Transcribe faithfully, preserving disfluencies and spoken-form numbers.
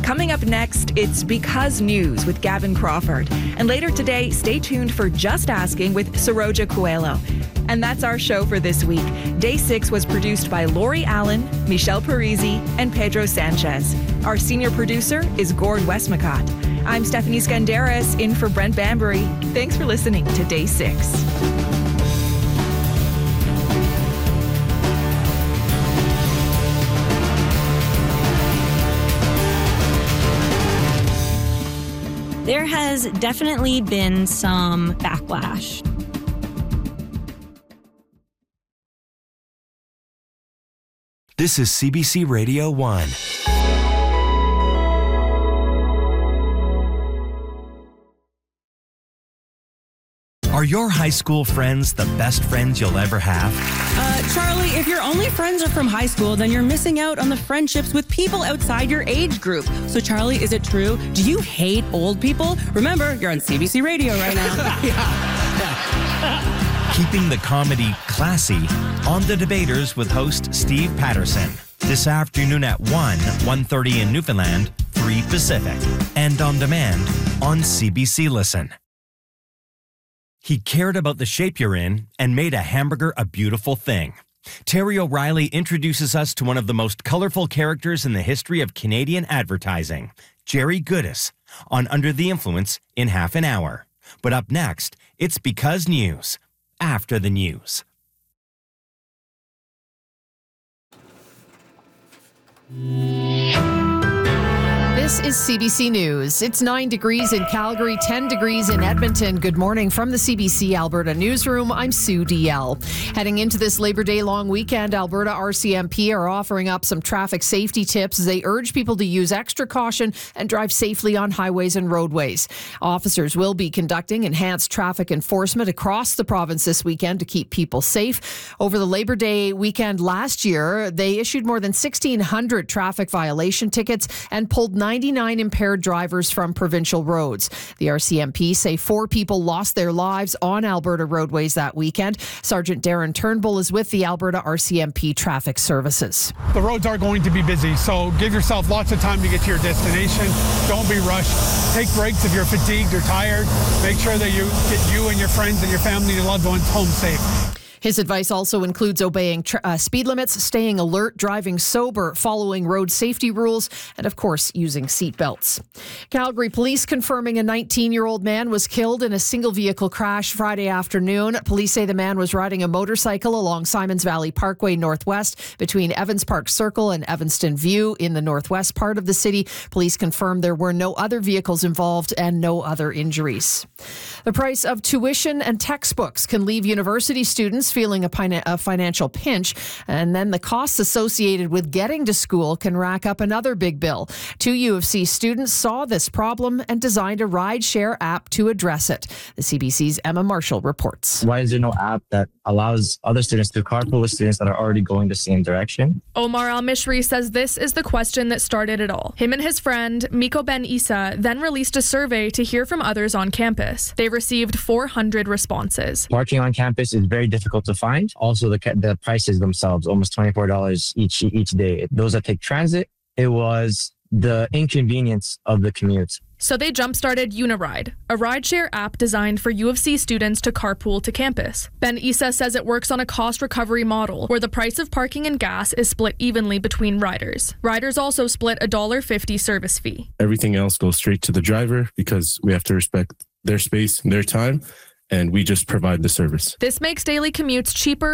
Coming up next, it's Because News with Gavin Crawford. And later today, stay tuned for Just Asking with Saroja Coelho. And that's our show for this week. Day six was produced by Lori Allen, Michelle Parisi, and Pedro Sanchez. Our senior producer is Gord Westmacott. I'm Stephanie Skandaris, in for Brent Bambury. Thanks for listening to Day six. There has definitely been some backlash. This is C B C Radio one. Are your high school friends the best friends you'll ever have? Uh, Charlie, if your only friends are from high school, then you're missing out on the friendships with people outside your age group. So, Charlie, is it true? Do you hate old people? Remember, you're on C B C Radio right now. yeah. Keeping the comedy classy on The Debaters with host Steve Patterson. This afternoon at one, one thirty in Newfoundland, three Pacific. And on demand on C B C Listen. He cared about the shape you're in and made a hamburger a beautiful thing. Terry O'Reilly introduces us to one of the most colorful characters in the history of Canadian advertising, Jerry Goodis, on Under the Influence in half an hour. But up next, it's Because News, after the news. This is C B C News. It's nine degrees in Calgary, ten degrees in Edmonton. Good morning from the C B C Alberta Newsroom. I'm Sue D L. Heading into this Labor Day long weekend, Alberta R C M P are offering up some traffic safety tips as they urge people to use extra caution and drive safely on highways and roadways. Officers will be conducting enhanced traffic enforcement across the province this weekend to keep people safe. Over the Labor Day weekend last year, they issued more than sixteen hundred traffic violation tickets and pulled ninety-nine impaired drivers from provincial roads. The R C M P say four people lost their lives on Alberta roadways that weekend. Sergeant Darren Turnbull is with the Alberta R C M P Traffic Services. The roads are going to be busy, so give yourself lots of time to get to your destination. Don't be rushed. Take breaks if you're fatigued or tired. Make sure that you get you and your friends and your family and your loved ones home safe. His advice also includes obeying tra- uh, speed limits, staying alert, driving sober, following road safety rules, and of course, using seatbelts. Calgary police confirming a nineteen-year-old man was killed in a single vehicle crash Friday afternoon. Police say the man was riding a motorcycle along Simons Valley Parkway Northwest between Evans Park Circle and Evanston View in the northwest part of the city. Police confirmed there were no other vehicles involved and no other injuries. The price of tuition and textbooks can leave university students feeling a, pina- a financial pinch, and then the costs associated with getting to school can rack up another big bill. Two U of C students saw this problem and designed a rideshare app to address it. The C B C's Emma Marshall reports. Why is there no app that allows other students to carpool with students that are already going the same direction? Omar Al-Mishri says this is the question that started it all. Him and his friend, Miko Ben Issa, then released a survey to hear from others on campus. They received four hundred responses. Parking on campus is very difficult to find. Also, the the prices themselves, almost twenty-four dollars each each day. Those that take transit, it was the inconvenience of the commute. So they jump-started Uniride, a rideshare app designed for U of C students to carpool to campus. Ben Issa says it works on a cost recovery model where the price of parking and gas is split evenly between riders. Riders also split a one dollar fifty service fee. Everything else goes straight to the driver because we have to respect their space and their time, and we just provide the service. This makes daily commutes cheaper